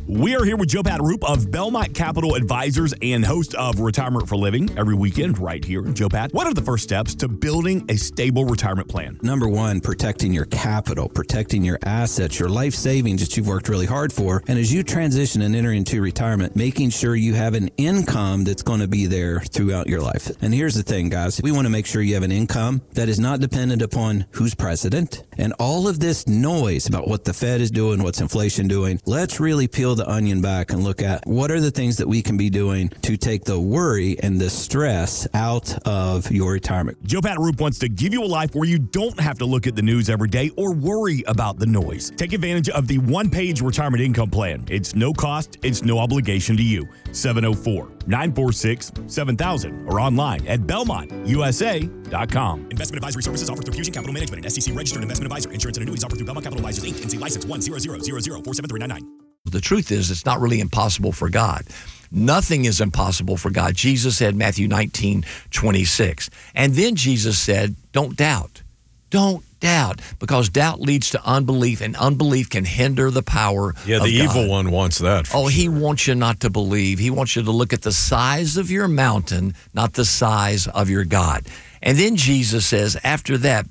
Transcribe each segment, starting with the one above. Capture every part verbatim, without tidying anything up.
We are here with Joe Pat Roop of Belmont Capital Advisors and host of Retirement for Living every weekend right here. Joe Pat, what are the first steps to building a stable retirement plan? Number one, protecting your capital, protecting your assets, your life savings that you've worked really hard for. And as you transition and enter into retirement, making sure you have an income that's going to be there throughout your life. And here's the thing, guys. We want to make sure you have an income that is not dependent upon who's president and all of this noise about what the Fed is doing, what's inflation doing. Let's really peel the onion back and look at what are the things that we can be doing to take the worry and the stress out of your retirement. Joe Pat Roop wants to give you a life where you don't have to look at the news every day or worry about the noise. Take advantage of the one-page retirement income plan. It's no cost, it's no obligation to you. seven oh four, nine four six, seven thousand or online at belmont u s a dot com. Investment advisory services offered through Fusion Capital Management, an S E C registered investment advisor. Insurance and annuities offered through Belmont Capital Advisors, Incorporated. N C license one zero zero zero zero four seven three nine nine. The truth is, it's not really impossible for God. Nothing is impossible for God. Jesus said, Matthew nineteen twenty-six. And then Jesus said, don't doubt. Don't doubt, because doubt leads to unbelief, and unbelief can hinder the power yeah, of the God. evil one wants that. Oh, sure. he wants you not to believe. He wants you to look at the size of your mountain, not the size of your God. And then Jesus says, after that,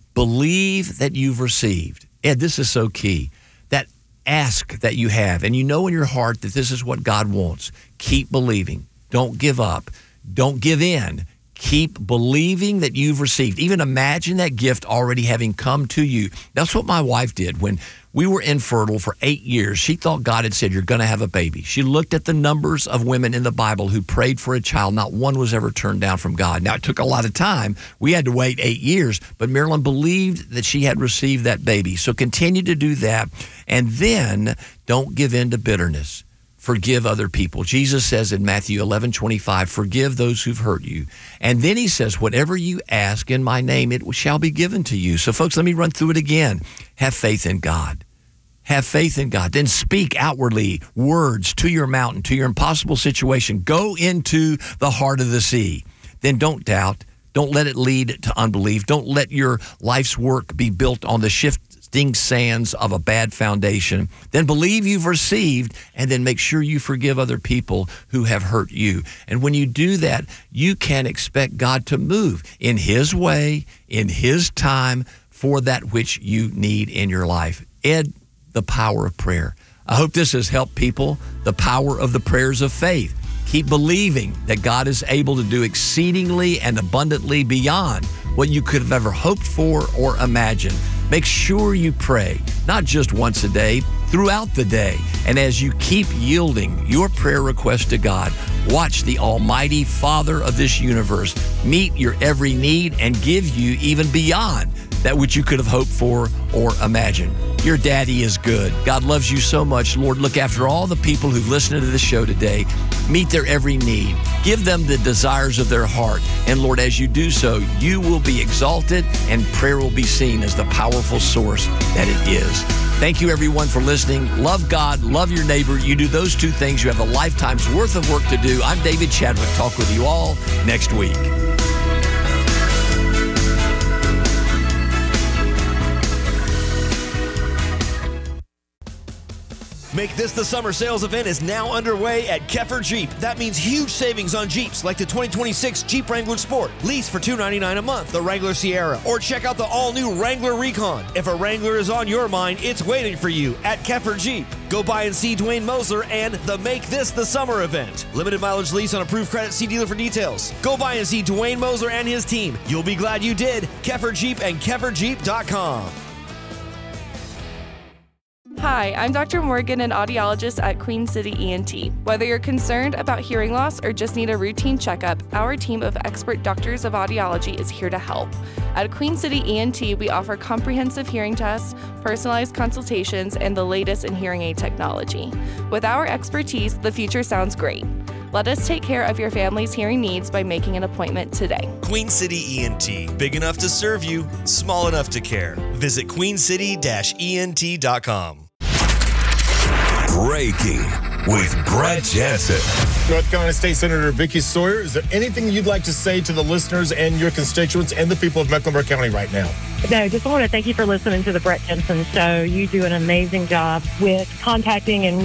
believe that you've received. Ed, this is so key. That ask that you have, and you know in your heart that this is what God wants. Keep believing. Don't give up. Don't give in. Keep believing that you've received. Even imagine that gift already having come to you. That's what my wife did when we were infertile for eight years. She thought God had said, you're going to have a baby. She looked at the numbers of women in the Bible who prayed for a child. Not one was ever turned down from God. Now, it took a lot of time. We had to wait eight years, but Marilyn believed that she had received that baby. So continue to do that. And then don't give in to bitterness. Forgive other people. Jesus says in Matthew eleven twenty-five, forgive those who've hurt you. And then he says, whatever you ask in my name, it shall be given to you. So folks, let me run through it again. Have faith in God. Have faith in God. Then speak outwardly words to your mountain, to your impossible situation. Go into the heart of the sea. Then don't doubt. Don't let it lead to unbelief. Don't let your life's work be built on the shifting sands of a bad foundation. Then believe you've received, and then make sure you forgive other people who have hurt you. And when you do that, you can expect God to move in his way, in his time, for that which you need in your life. Ed, the power of prayer. I hope this has helped people. The power of the prayers of faith. Keep believing that God is able to do exceedingly and abundantly beyond what you could have ever hoped for or imagined. Make sure you pray, not just once a day, throughout the day. And as you keep yielding your prayer request to God, watch the Almighty Father of this universe meet your every need and give you even beyond that which you could have hoped for or imagined. Your daddy is good. God loves you so much. Lord, look after all the people who've listened to this show today. Meet their every need. Give them the desires of their heart. And Lord, as you do so, you will be exalted and prayer will be seen as the powerful source that it is. Thank you, everyone, for listening. Love God, love your neighbor. You do those two things, you have a lifetime's worth of work to do. I'm David Chadwick. Talk with you all next week. Make This the Summer sales event is now underway at Keffer Jeep. That means huge savings on Jeeps like the twenty twenty-six Jeep Wrangler Sport. Lease for two hundred ninety-nine dollars a month, the Wrangler Sierra, or check out the all-new Wrangler Recon. If a Wrangler is on your mind, it's waiting for you at Keffer Jeep. Go by and see Dwayne Moser and the Make This the Summer event. Limited mileage lease on approved credit. See dealer for details. Go by and see Dwayne Moser and his team. You'll be glad you did. Keffer Jeep and keffer jeep dot com. Hi, I'm Doctor Morgan, an audiologist at Queen City E N T. Whether you're concerned about hearing loss or just need a routine checkup, our team of expert doctors of audiology is here to help. At Queen City E N T, we offer comprehensive hearing tests, personalized consultations, and the latest in hearing aid technology. With our expertise, the future sounds great. Let us take care of your family's hearing needs by making an appointment today. Queen City E N T. Big enough to serve you, small enough to care. Visit queen city dash e n t dot com. Breaking with Brett Jensen. North Carolina State Senator Vicky Sawyer, is there anything you'd like to say to the listeners and your constituents and the people of Mecklenburg County right now? No, just want to thank you for listening to the Brett Jensen Show. You do an amazing job with contacting and